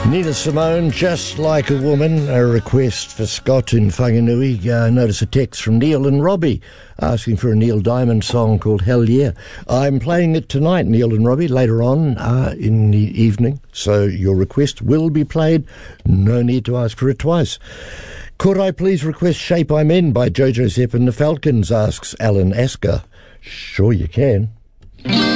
Nina Simone, Just Like a Woman, a request for Scott in Whanganui. Notice a text from Neil and Robbie asking for a Neil Diamond song called Hell Yeah. I'm playing it tonight, Neil and Robbie, later on in the evening, so your request will be played. No need to ask for it twice. Could I please request Shape I'm In by Jojo Sepp and the Falcons, asks Alan Asker. Sure you can.